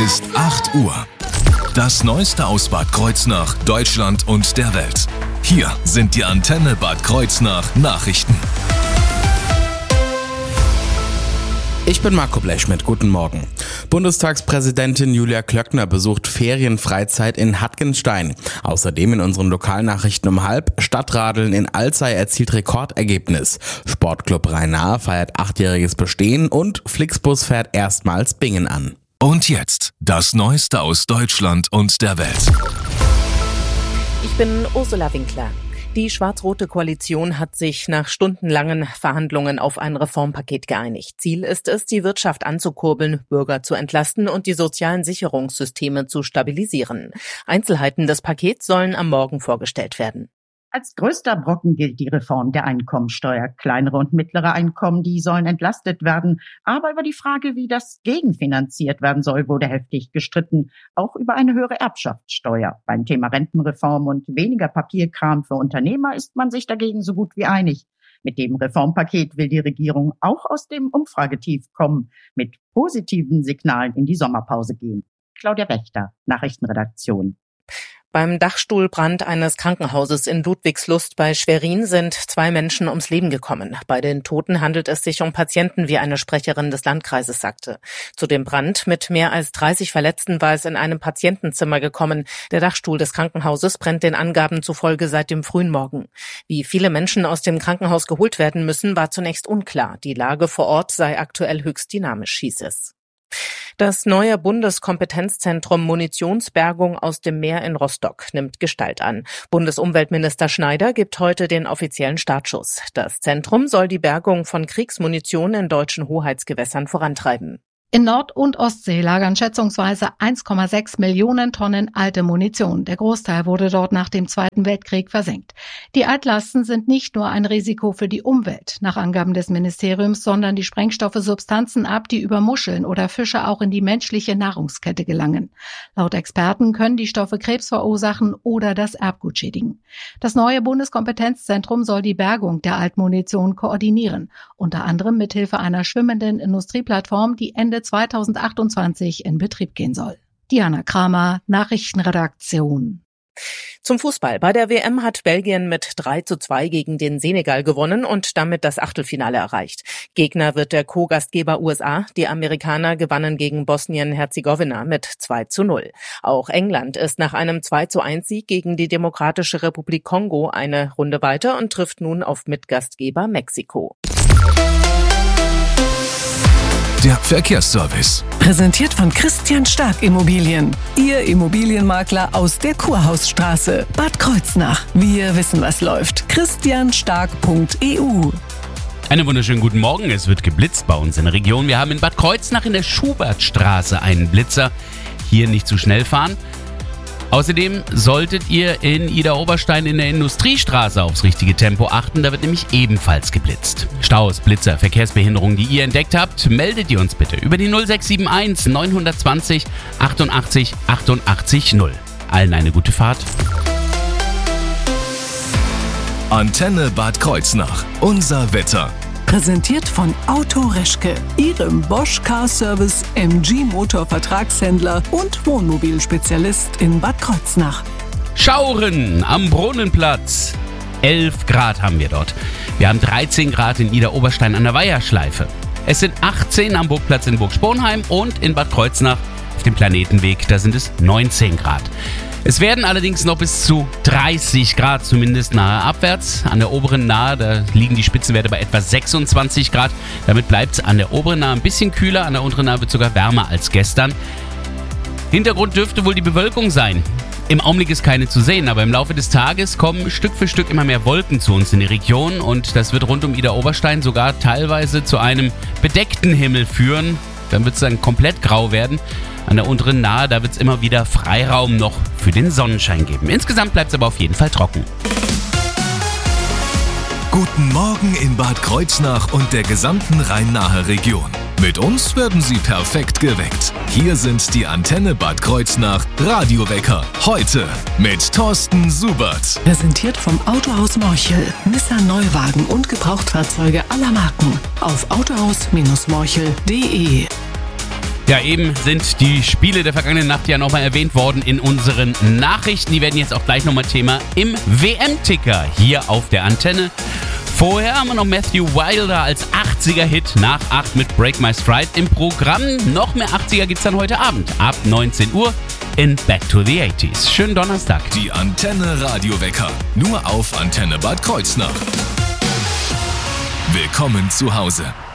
ist 8 Uhr. Das Neueste aus Bad Kreuznach, Deutschland und der Welt. Hier sind die Antenne Bad Kreuznach Nachrichten. Ich bin Marco Blechschmidt, guten Morgen. Bundestagspräsidentin Julia Klöckner besucht Ferienfreizeit in Hattgenstein. Außerdem in unseren Lokalnachrichten um 12:30, Stadtradeln in Alzey erzielt Rekordergebnis. Sportclub Rhein-Nahe feiert 8-jähriges Bestehen und Flixbus fährt erstmals Bingen an. Und jetzt das Neueste aus Deutschland und der Welt. Ich bin Ursula Winkler. Die schwarz-rote Koalition hat sich nach stundenlangen Verhandlungen auf ein Reformpaket geeinigt. Ziel ist es, die Wirtschaft anzukurbeln, Bürger zu entlasten und die sozialen Sicherungssysteme zu stabilisieren. Einzelheiten des Pakets sollen am Morgen vorgestellt werden. Als größter Brocken gilt die Reform der Einkommensteuer. Kleinere und mittlere Einkommen, die sollen entlastet werden. Aber über die Frage, wie das gegenfinanziert werden soll, wurde heftig gestritten. Auch über eine höhere Erbschaftssteuer. Beim Thema Rentenreform und weniger Papierkram für Unternehmer ist man sich dagegen so gut wie einig. Mit dem Reformpaket will die Regierung auch aus dem Umfragetief kommen, mit positiven Signalen in die Sommerpause gehen. Claudia Wächter, Nachrichtenredaktion. Beim Dachstuhlbrand eines Krankenhauses in Ludwigslust bei Schwerin sind 2 Menschen ums Leben gekommen. Bei den Toten handelt es sich um Patienten, wie eine Sprecherin des Landkreises sagte. Zu dem Brand mit mehr als 30 Verletzten war es in einem Patientenzimmer gekommen. Der Dachstuhl des Krankenhauses brennt den Angaben zufolge seit dem frühen Morgen. Wie viele Menschen aus dem Krankenhaus geholt werden müssen, war zunächst unklar. Die Lage vor Ort sei aktuell höchst dynamisch, hieß es. Das neue Bundeskompetenzzentrum Munitionsbergung aus dem Meer in Rostock nimmt Gestalt an. Bundesumweltminister Schneider gibt heute den offiziellen Startschuss. Das Zentrum soll die Bergung von Kriegsmunition in deutschen Hoheitsgewässern vorantreiben. In Nord- und Ostsee lagern schätzungsweise 1,6 Millionen Tonnen alte Munition. Der Großteil wurde dort nach dem Zweiten Weltkrieg versenkt. Die Altlasten sind nicht nur ein Risiko für die Umwelt, nach Angaben des Ministeriums, sondern die Sprengstoffe Substanzen ab, die über Muscheln oder Fische auch in die menschliche Nahrungskette gelangen. Laut Experten können die Stoffe Krebs verursachen oder das Erbgut schädigen. Das neue Bundeskompetenzzentrum soll die Bergung der Altmunition koordinieren, unter anderem mithilfe einer schwimmenden Industrieplattform, die Ende 2028 in Betrieb gehen soll. Diana Kramer, Nachrichtenredaktion. Zum Fußball. Bei der WM hat Belgien mit 3:2 gegen den Senegal gewonnen und damit das Achtelfinale erreicht. Gegner wird der Co-Gastgeber USA. Die Amerikaner gewannen gegen Bosnien-Herzegowina mit 2:0. Auch England ist nach einem 2:1-Sieg gegen die Demokratische Republik Kongo eine Runde weiter und trifft nun auf Mitgastgeber Mexiko. Der Verkehrsservice. Präsentiert von Christian Stark Immobilien. Ihr Immobilienmakler aus der Kurhausstraße. Bad Kreuznach. Wir wissen, was läuft. christianstark.eu. Einen wunderschönen guten Morgen. Es wird geblitzt bei uns in der Region. Wir haben in Bad Kreuznach in der Schubertstraße einen Blitzer. Hier nicht zu schnell fahren. Außerdem solltet ihr in Idar-Oberstein in der Industriestraße aufs richtige Tempo achten, da wird nämlich ebenfalls geblitzt. Staus, Blitzer, Verkehrsbehinderungen, die ihr entdeckt habt, meldet ihr uns bitte über die 0671 920 88 88 0. Allen eine gute Fahrt. Antenne Bad Kreuznach. Unser Wetter. Präsentiert von Auto Reschke, Ihrem Bosch Car Service, MG Motor Vertragshändler und Wohnmobilspezialist in Bad Kreuznach. Schauren am Brunnenplatz. 11 Grad haben wir dort. Wir haben 13 Grad in Idar-Oberstein an der Weiherschleife. Es sind 18 am Burgplatz in Burgsponheim und in Bad Kreuznach auf dem Planetenweg, da sind es 19 Grad. Es werden allerdings noch bis zu 30 Grad, zumindest nahe abwärts. An der oberen Nahe, da liegen die Spitzenwerte bei etwa 26 Grad. Damit bleibt es an der oberen Nahe ein bisschen kühler, an der unteren Nahe wird sogar wärmer als gestern. Hintergrund dürfte wohl die Bewölkung sein. Im Augenblick ist keine zu sehen, aber im Laufe des Tages kommen Stück für Stück immer mehr Wolken zu uns in die Region. Und das wird rund um Idar-Oberstein sogar teilweise zu einem bedeckten Himmel führen. Dann wird es dann komplett grau werden. An der unteren Nahe, da wird es immer wieder Freiraum noch für den Sonnenschein geben. Insgesamt bleibt es aber auf jeden Fall trocken. Guten Morgen in Bad Kreuznach und der gesamten Rhein-Nahe-Region. Mit uns werden Sie perfekt geweckt. Hier sind die Antenne Bad Kreuznach Radiowecker. Heute mit Thorsten Subert. Präsentiert vom Autohaus Morchel. Nissan Neuwagen und Gebrauchtfahrzeuge aller Marken. Auf autohaus-morchel.de. Ja, eben sind die Spiele der vergangenen Nacht ja nochmal erwähnt worden in unseren Nachrichten. Die werden jetzt auch gleich nochmal Thema im WM-Ticker hier auf der Antenne. Vorher haben wir noch Matthew Wilder als 80er-Hit nach 8 mit Break My Stride im Programm. Noch mehr 80er gibt's dann heute Abend ab 19 Uhr in Back to the 80s. Schönen Donnerstag. Die Antenne Radiowecker. Nur auf Antenne Bad Kreuznach. Willkommen zu Hause.